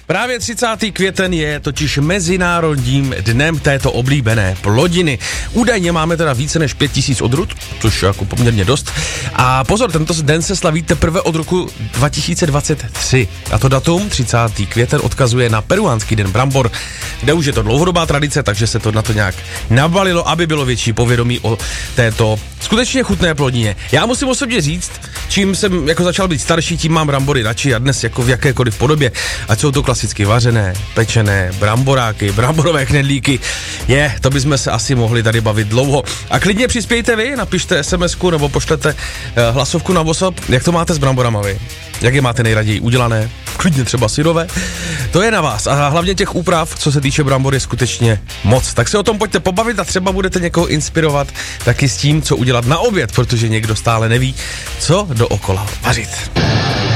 Právě 30. květen je totiž mezinárodním dnem této oblíbené plodiny. Údajně máme teda více než 5000 odrůd, což je jako poměrně dost. A pozor, tento den se slaví teprve od roku 2023. A to datum, 30. květen, odkazuje na peruánský den brambor, kde už je to dlouhodobá tradice, takže se to na to nějak nabalilo, aby bylo větší povědomí o této skutečně chutné plodině. Já musím osobně říct, čím jsem jako začal být starší, tím mám brambory radši a dnes jako v jakékoliv podobě. Ať jsou to klasicky vařené, pečené, bramboráky, bramborové knedlíky. To bychom se asi mohli tady bavit dlouho. A klidně přispějte vy, napište SMS-ku nebo pošlete hlasovku na WhatsApp, jak to máte s bramborama vy. Jak je máte nejraději udělané? Klidně třeba syrové. To je na vás. A hlavně těch úprav, co se týče brambor, je skutečně moc. Tak se o tom pojďte pobavit a třeba budete někoho inspirovat taky s tím, co udělat na oběd, protože někdo stále neví, co dookola vařit.